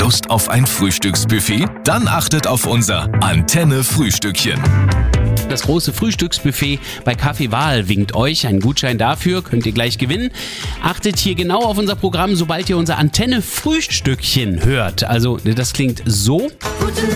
Lust auf ein Frühstücksbuffet? Dann achtet auf unser Antenne-Frühstückchen. Das große Frühstücksbuffet bei Café Wahl winkt euch. Einen Gutschein dafür könnt ihr gleich gewinnen. Achtet hier genau auf unser Programm, sobald ihr unser Antenne-Frühstückchen hört. Also das klingt so. Guten